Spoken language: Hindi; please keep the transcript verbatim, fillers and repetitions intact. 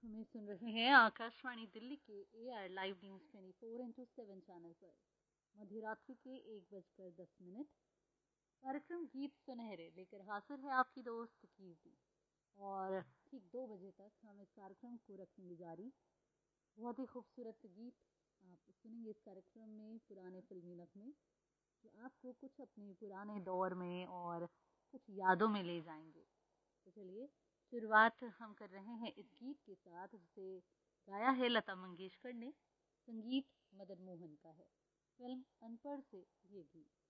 हमें सुन रहे हैं आकाशवाणी दिल्ली के A R live news twenty four into seven channel पर मध्यरात्रि के एक बजकर दस मिनट कार्यक्रम गीत सुनहरे लेकर हाजिर है आपकी दोस्त कीर्ति। और ठीक दो बजे तक हम इस कार्यक्रम को रखेंगे जारी। बहुत ही खूबसूरत गीत आप सुनेंगे इस कार्यक्रम में, पुराने फिल्मी नगमे जो आपको कुछ अपने पुराने दौर में और कुछ यादों में ले जाएंगे। तो चलिए शुरुआत हम कर रहे हैं इस गीत के साथ जिसे गाया है लता मंगेशकर ने, संगीत मदन मोहन का है, फिल्म अनपढ़ से ये गीत।